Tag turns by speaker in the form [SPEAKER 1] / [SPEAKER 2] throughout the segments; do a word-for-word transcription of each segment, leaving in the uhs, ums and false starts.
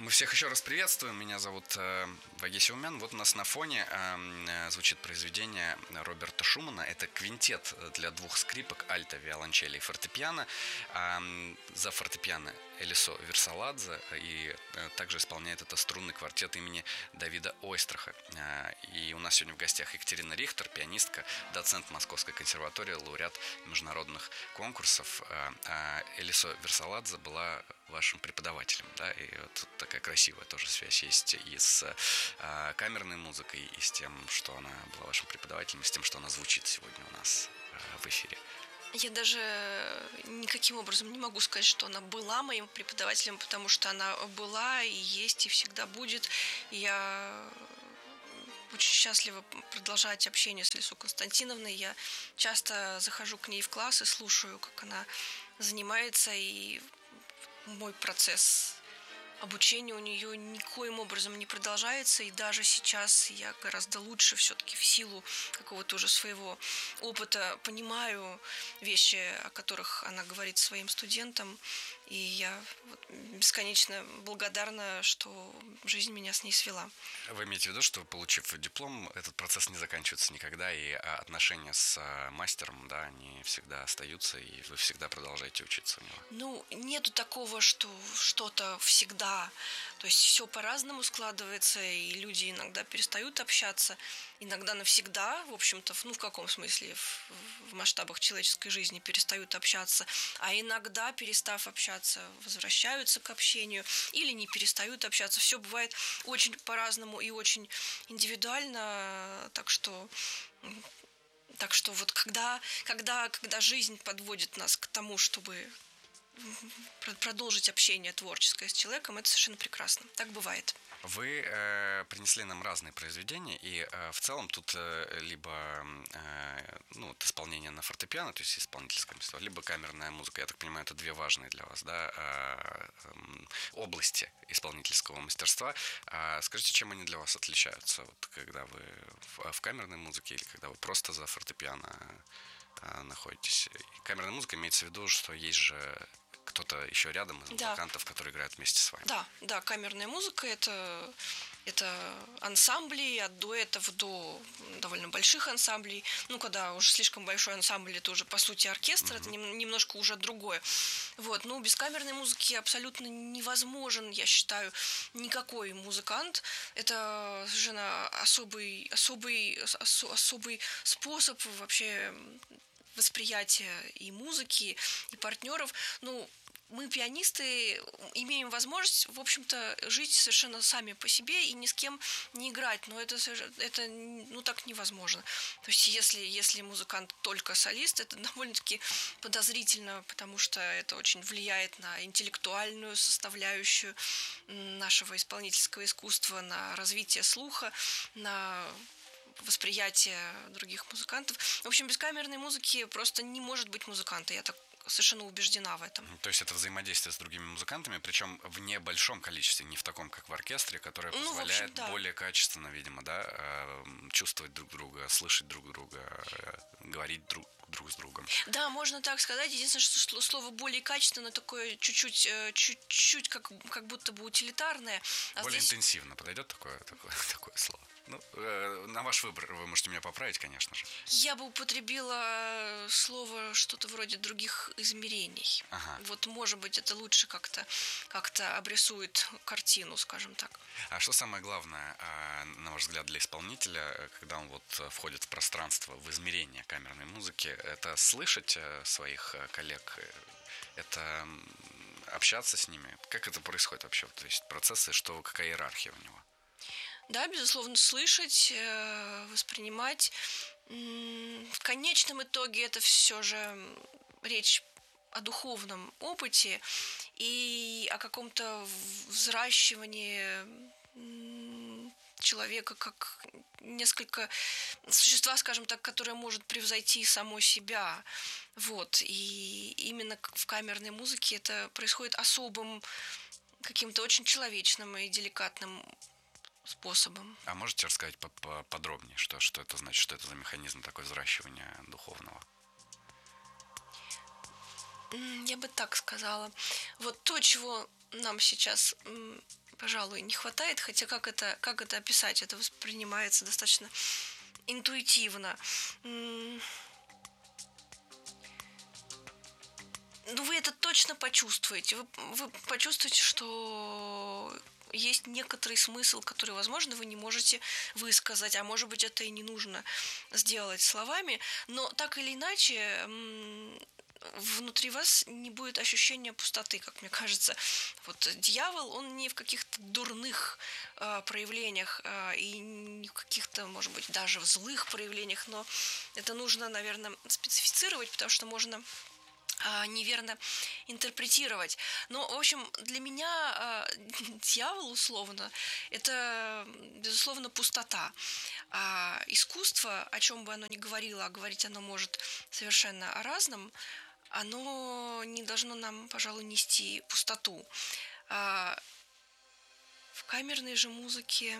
[SPEAKER 1] Мы всех еще раз приветствуем. Меня зовут э, Вагеси Умян. Вот у нас на фоне э, звучит произведение Роберта Шумана. Это квинтет для двух скрипок, альто, виолончели и фортепиано. Э, за фортепиано Элисо Версаладзе. И э, также исполняет это струнный квартет имени Давида Ойстраха. Э, и у нас сегодня в гостях Екатерина Рихтер, пианистка, доцент Московской консерватории, лауреат международных конкурсов. Э, э, Элисо Версаладзе была вашим преподавателем, да, и вот такая красивая тоже связь есть и с э, камерной музыкой, и с тем, что она была вашим преподавателем, и с тем, что она звучит сегодня у нас э, в эфире.
[SPEAKER 2] Я даже никаким образом не могу сказать, что она была моим преподавателем, потому что она была и есть, и всегда будет. И я очень счастлива продолжать общение с Элисой Константиновной. Я часто захожу к ней в класс и слушаю, как она занимается, и мой процесс обучения у нее никоим образом не продолжается, и даже сейчас я гораздо лучше все-таки в силу какого-то уже своего опыта понимаю вещи, о которых она говорит своим студентам, и я вот бесконечно благодарна, что жизнь меня с ней свела.
[SPEAKER 1] Вы имеете в виду, что, получив диплом, этот процесс не заканчивается никогда, и отношения с мастером, да, они всегда остаются, и вы всегда продолжаете учиться у него?
[SPEAKER 2] Ну, нету такого, что что-то всегда. То есть все по-разному складывается, и люди иногда перестают общаться, иногда навсегда, в общем-то, ну в каком смысле, в, в масштабах человеческой жизни перестают общаться, а иногда, перестав общаться, возвращаются к общению или не перестают общаться. Все бывает очень по-разному и очень индивидуально, так что... Так что вот когда, когда, когда жизнь подводит нас к тому, чтобы продолжить общение творческое с человеком, это совершенно прекрасно. Так бывает.
[SPEAKER 1] Вы э, принесли нам разные произведения, и э, в целом тут э, либо э, ну, вот исполнение на фортепиано, то есть исполнительское мастерство, либо камерная музыка. Я так понимаю, это две важные для вас, да, э, э, области исполнительского мастерства. А скажите, чем они для вас отличаются, вот, когда вы в, в камерной музыке или когда вы просто за фортепиано э, находитесь? И камерная музыка имеется в виду, что есть же кто-то еще рядом из музыкантов, да, которые играют вместе с вами.
[SPEAKER 2] Да, да, камерная музыка это, это ансамбли, от дуэтов до довольно больших ансамблей. Ну, когда уже слишком большой ансамбль, это уже по сути оркестр, mm-hmm. это немножко уже другое. Вот, ну, без камерной музыки абсолютно невозможен, я считаю, никакой музыкант. Это совершенно особый, особый, ос, особый способ вообще восприятия и музыки, и партнеров. Ну, мы, пианисты, имеем возможность, в общем-то, жить совершенно сами по себе и ни с кем не играть, но это, это ну, так невозможно. То есть, если, если музыкант только солист, это довольно-таки подозрительно, потому что это очень влияет на интеллектуальную составляющую нашего исполнительского искусства, на развитие слуха, на восприятие других музыкантов. В общем, без камерной музыки просто не может быть музыканта. Я так совершенно убеждена в этом.
[SPEAKER 1] То есть это взаимодействие с другими музыкантами, причем в небольшом количестве, не в таком, как в оркестре, которое ну, позволяет общем, да. более качественно, видимо, да, чувствовать друг друга, слышать друг друга, говорить друг, друг с другом.
[SPEAKER 2] Да, можно так сказать. Единственное, что слово более качественно такое чуть-чуть, чуть-чуть как, как будто бы утилитарное.
[SPEAKER 1] А более здесь... интенсивно подойдет такое, такое, такое слово? Ну, э, на ваш выбор, вы можете меня поправить, конечно же.
[SPEAKER 2] Я бы употребила слово что-то вроде других измерений.
[SPEAKER 1] Ага.
[SPEAKER 2] Вот, может быть, это лучше как-то, как-то обрисует картину, скажем так.
[SPEAKER 1] А что самое главное, на ваш взгляд, для исполнителя, когда он вот входит в пространство, в измерение камерной музыки, это слышать своих коллег, это общаться с ними? Как это происходит вообще? То есть процессы, что, какая иерархия у него?
[SPEAKER 2] Да, безусловно, слышать, воспринимать. В конечном итоге это все же речь о духовном опыте и о каком-то взращивании человека как несколько существа, скажем так, которое может превзойти само себя. Вот. И именно в камерной музыке это происходит особым, каким-то очень человечным и деликатным способом.
[SPEAKER 1] А можете рассказать поподробнее, что, что это значит, что это за механизм такое взращивания духовного?
[SPEAKER 2] Я бы так сказала. Вот то, чего нам сейчас, пожалуй, не хватает, хотя как это, как это описать? Это воспринимается достаточно интуитивно. Ну, вы это точно почувствуете. Вы, вы почувствуете, что есть некоторый смысл, который, возможно, вы не можете высказать, а может быть, это и не нужно сделать словами, но так или иначе внутри вас не будет ощущения пустоты, как мне кажется. Вот дьявол, он не в каких-то дурных э, проявлениях э, и не в каких-то, может быть, даже в злых проявлениях, но это нужно, наверное, специфицировать, потому что можно неверно интерпретировать. Но, в общем, для меня э, дьявол, условно, это, безусловно, пустота. А искусство, о чем бы оно ни говорило, а говорить оно может совершенно о разном, оно не должно нам, пожалуй, нести пустоту. А в камерной же музыке...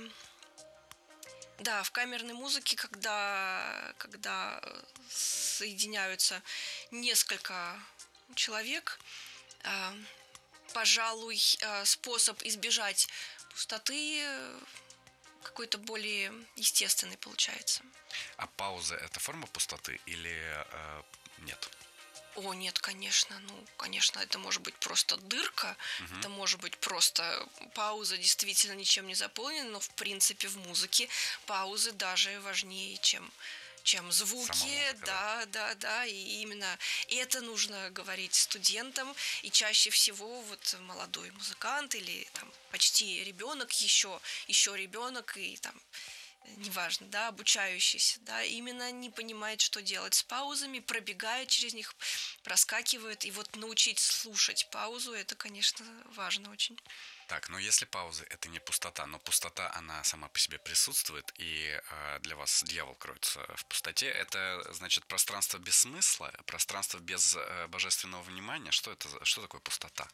[SPEAKER 2] Да, в камерной музыке, когда, когда соединяются несколько человек, э, пожалуй, э, способ избежать пустоты какой-то более естественный получается.
[SPEAKER 1] А пауза — это форма пустоты или э, нет?
[SPEAKER 2] О, нет, конечно, ну, конечно, это может быть просто дырка, угу. Это может быть просто пауза, действительно ничем не заполнена, но, в принципе, в музыке паузы даже важнее, чем, чем звуки, музыка, да, да, да, да, и именно и это нужно говорить студентам, и чаще всего вот молодой музыкант или там почти ребенок, еще, еще ребенок, и там неважно, да, обучающийся, да, именно не понимает, что делать с паузами, пробегает через них, проскакивает, и вот научить слушать паузу, это, конечно, важно очень.
[SPEAKER 1] Так, но если паузы — это не пустота, но пустота, она сама по себе присутствует, и э, для вас дьявол кроется в пустоте, это, значит, пространство без смысла, пространство без э, божественного внимания, что это, что такое пустота?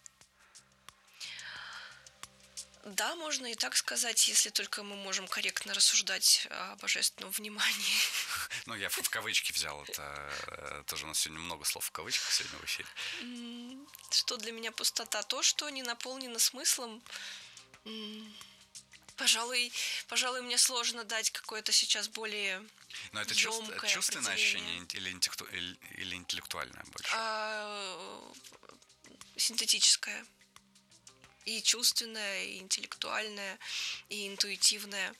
[SPEAKER 2] Да, можно и так сказать, если только мы можем корректно рассуждать о божественном внимании.
[SPEAKER 1] Ну, я в кавычки взял это. Тоже у нас сегодня много слов в кавычках сегодня в эфире.
[SPEAKER 2] Что для меня пустота? То, что не наполнено смыслом. Пожалуй, пожалуй, мне сложно дать какое-то сейчас более
[SPEAKER 1] Но это чувств, чувственное ощущение или, интеллекту, или интеллектуальное больше?
[SPEAKER 2] А, синтетическое. И чувственное, и интеллектуальное, и интуитивное.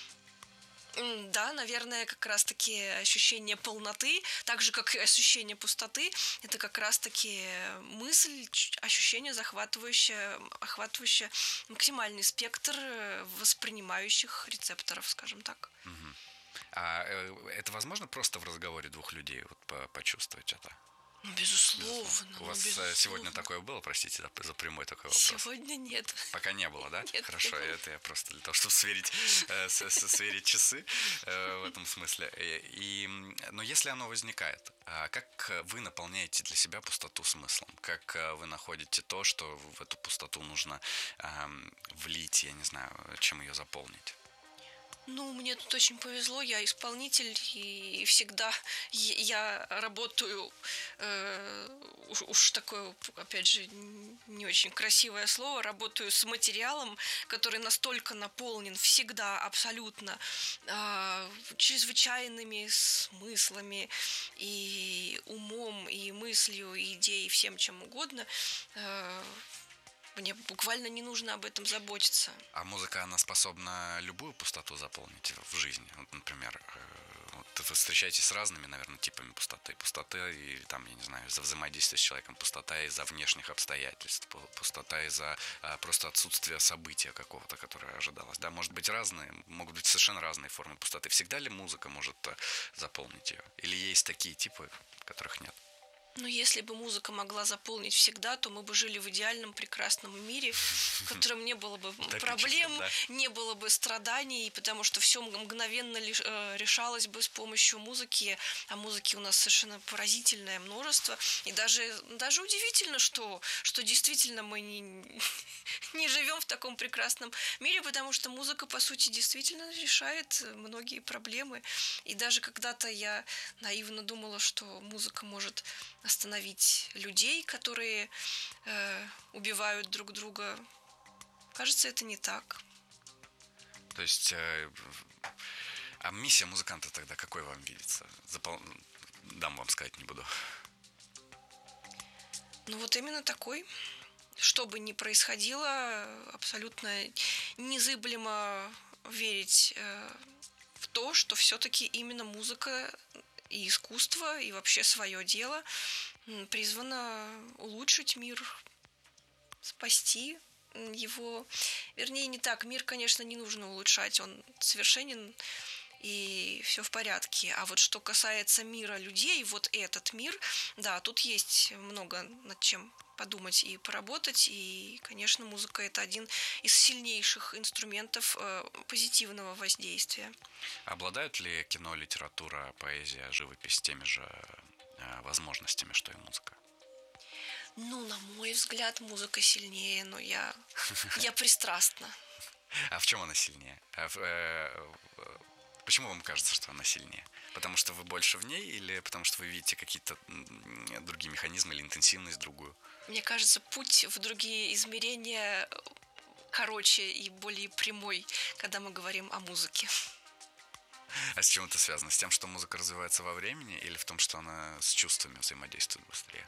[SPEAKER 2] Да, наверное, как раз-таки ощущение полноты, так же, как и ощущение пустоты, это как раз-таки мысль, ощущение, захватывающее, охватывающее максимальный спектр воспринимающих рецепторов, скажем так.
[SPEAKER 1] Угу. А это возможно просто в разговоре двух людей вот, почувствовать это?
[SPEAKER 2] Ну, безусловно.
[SPEAKER 1] У вас
[SPEAKER 2] ну, безусловно.
[SPEAKER 1] Сегодня такое было, простите, за, за прямой такой вопрос?
[SPEAKER 2] Сегодня нет.
[SPEAKER 1] Пока не было, да?
[SPEAKER 2] Нет,
[SPEAKER 1] Хорошо,
[SPEAKER 2] не было.
[SPEAKER 1] Это я просто для того, чтобы сверить, э, с, с, сверить часы э, в этом смысле. И, но если оно возникает, как вы наполняете для себя пустоту смыслом? Как вы находите то, что в эту пустоту нужно э, влить, я не знаю, чем ее заполнить?
[SPEAKER 2] Ну, мне тут очень повезло, я исполнитель, и всегда я работаю, э, уж, уж такое, опять же, не очень красивое слово, работаю с материалом, который настолько наполнен всегда абсолютно э, чрезвычайными смыслами и умом, и мыслью, и идеей, всем чем угодно. Э, Мне буквально не нужно об этом заботиться.
[SPEAKER 1] А музыка, она способна любую пустоту заполнить в жизни? Вот, например, вот вы встречаетесь с разными, наверное, типами пустоты. Пустота, и там, я не знаю, из-за взаимодействия с человеком, пустота из-за внешних обстоятельств, пустота из-за а, просто отсутствия события какого-то, которое ожидалось. Да, может быть разные, могут быть совершенно разные формы пустоты. Всегда ли музыка может заполнить ее? Или есть такие типы, которых нет?
[SPEAKER 2] Ну, если бы музыка могла заполнить всегда, то мы бы жили в идеальном, прекрасном мире, в котором не было бы проблем, да? Не было бы страданий, потому что все мгновенно решалось бы с помощью музыки, а музыки у нас совершенно поразительное множество. И даже, даже удивительно, что, что действительно мы не, не живем в таком прекрасном мире, потому что музыка, по сути, действительно решает многие проблемы. И даже когда-то я наивно думала, что музыка может остановить людей, которые э, убивают друг друга. Кажется, это не так.
[SPEAKER 1] То есть, э, а миссия музыканта тогда какой вам видится? Запол... Дам вам сказать не буду.
[SPEAKER 2] Ну вот именно такой. Что бы ни происходило, абсолютно незыблемо верить э, в то, что все-таки именно музыка и искусство, и вообще свое дело призвано улучшить мир, спасти его. Вернее, не так. Мир, конечно, не нужно улучшать, он совершенен, и все в порядке. А вот что касается мира людей, вот этот мир, да, тут есть много над чем подумать и поработать. И, конечно, музыка – это один из сильнейших инструментов э, позитивного воздействия.
[SPEAKER 1] Обладают ли кино, литература, поэзия, живопись теми же э, возможностями, что и музыка?
[SPEAKER 2] Ну, на мой взгляд, музыка сильнее, но я, я пристрастна.
[SPEAKER 1] А в чем она сильнее? А в, э, почему вам кажется, что она сильнее? Потому что вы больше в ней или потому что вы видите какие-то другие механизмы или интенсивность другую?
[SPEAKER 2] Мне кажется, путь в другие измерения короче и более прямой, когда мы говорим о музыке.
[SPEAKER 1] А с чем это связано? С тем, что музыка развивается во времени, или в том, что она с чувствами взаимодействует быстрее?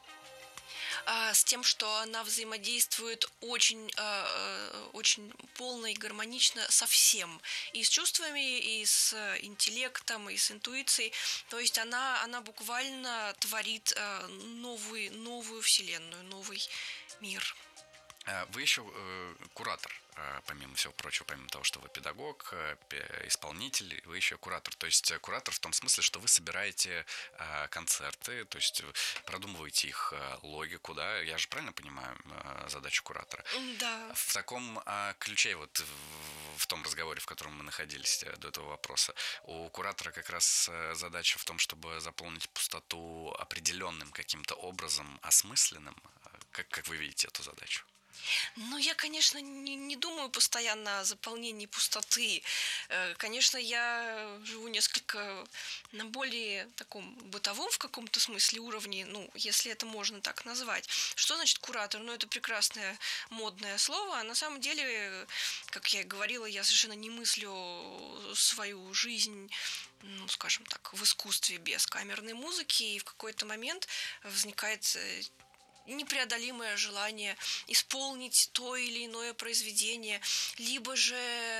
[SPEAKER 2] А, с тем, что она взаимодействует очень, э, очень полно и гармонично со всем. И с чувствами, и с интеллектом, и с интуицией. То есть она, она буквально творит э, новую, новую вселенную, новый мир.
[SPEAKER 1] Вы еще э, куратор, э, помимо всего прочего, помимо того, что вы педагог, э, исполнитель, вы еще куратор. То есть куратор в том смысле, что вы собираете э, концерты, то есть продумываете их э, логику, да? Я же правильно понимаю э, задачу куратора?
[SPEAKER 2] Да.
[SPEAKER 1] В таком э, ключе, вот в, в том разговоре, в котором мы находились до этого вопроса, у куратора как раз задача в том, чтобы заполнить пустоту определенным каким-то образом, осмысленным. Как, как вы видите эту задачу?
[SPEAKER 2] Ну, я, конечно, не, не думаю постоянно о заполнении пустоты. Конечно, я живу несколько на более таком бытовом в каком-то смысле уровне, ну, если это можно так назвать. Что значит куратор? Ну, это прекрасное модное слово, а на самом деле, как я и говорила, я совершенно не мыслю свою жизнь, ну, скажем так, в искусстве без камерной музыки, и в какой-то момент возникает непреодолимое желание исполнить то или иное произведение, либо же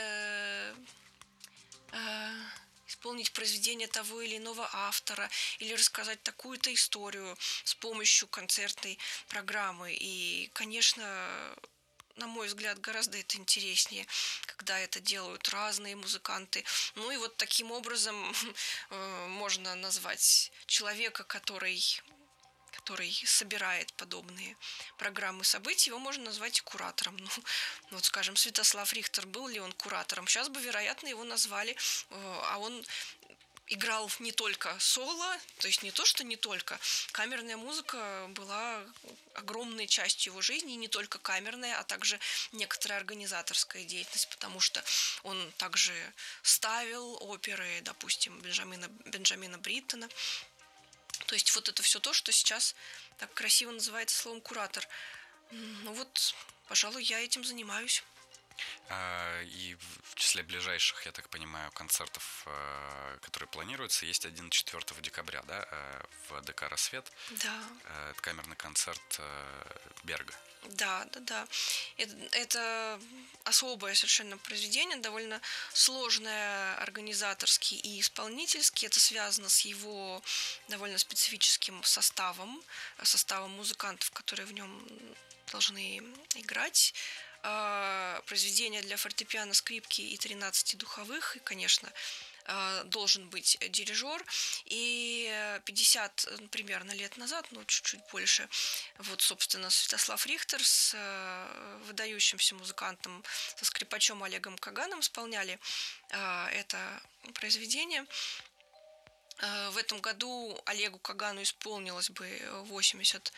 [SPEAKER 2] э, исполнить произведение того или иного автора, или рассказать такую-то историю с помощью концертной программы. И, конечно, на мой взгляд, гораздо это интереснее, когда это делают разные музыканты. Ну и вот таким образом э, можно назвать человека, который... который собирает подобные программы событий, его можно назвать куратором. Ну, вот, скажем, Святослав Рихтер, был ли он куратором? Сейчас бы, вероятно, его назвали, а он играл не только соло, то есть не то, что не только. Камерная музыка была огромной частью его жизни, и не только камерная, а также некоторая организаторская деятельность, потому что он также ставил оперы, допустим, Бенджамина, Бенджамина Бриттона. То есть вот это все то, что сейчас так красиво называется словом куратор. Ну вот, пожалуй, я этим занимаюсь.
[SPEAKER 1] И в числе ближайших, я так понимаю, концертов, которые планируются, есть один четвёртого декабря, да, в ДК «Рассвет».
[SPEAKER 2] Да.
[SPEAKER 1] Это камерный концерт Берга.
[SPEAKER 2] Да, да, да. Это, это особое совершенно произведение, довольно сложное организаторски и исполнительски. Это связано с его довольно специфическим составом, составом музыкантов, которые в нем должны играть. Произведение для фортепиано, скрипки и тринадцати духовых, и, конечно, должен быть дирижер. И пятьдесят примерно лет назад, ну, чуть-чуть больше, вот, собственно, Святослав Рихтер с выдающимся музыкантом, со скрипачом Олегом Каганом исполняли это произведение. В этом году Олегу Кагану исполнилось бы восемьдесят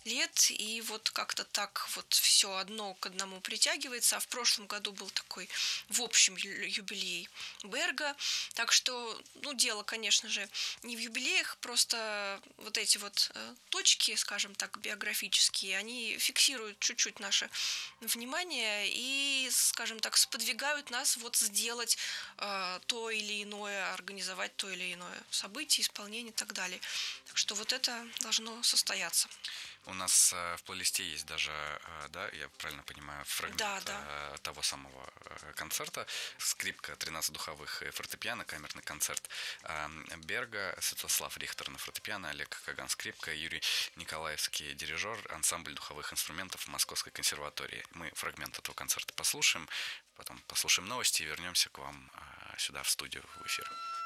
[SPEAKER 2] лет, и вот как-то так вот все одно к одному притягивается. А в прошлом году был такой, в общем, юбилей Берга. Так что, ну, дело, конечно же, не в юбилеях, просто вот эти вот э, точки, скажем так, биографические, они фиксируют чуть-чуть наше внимание и, скажем так, сподвигают нас вот сделать э, то или иное, организовать то или иное событие, исполнение и так далее. Так что вот это должно состояться.
[SPEAKER 1] У нас э, в плейлисте есть даже, э, да, я правильно понимаю, фрагмент
[SPEAKER 2] Да, да.
[SPEAKER 1] э, того самого э, концерта. Скрипка, тринадцать духовых и фортепиано, камерный концерт э, Берга, Святослав Рихтер на фортепиано, Олег Каган скрипка, Юрий Николаевский дирижер, ансамбль духовых инструментов Московской консерватории. Мы фрагмент этого концерта послушаем, потом послушаем новости и вернемся к вам э, сюда в студию, в эфир.